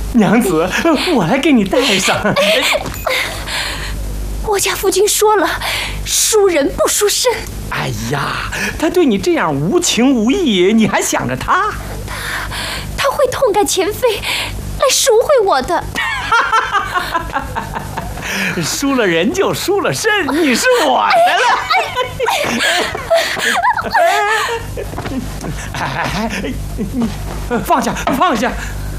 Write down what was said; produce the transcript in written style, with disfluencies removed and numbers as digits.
娘子，我来给你带上。 我家夫君说了，输人不输身。 哎呀，他对你这样无情无义，你还想着他？ 他会痛改前非，来赎回我的。 输了人就输了身，你是我的了。放下，放下。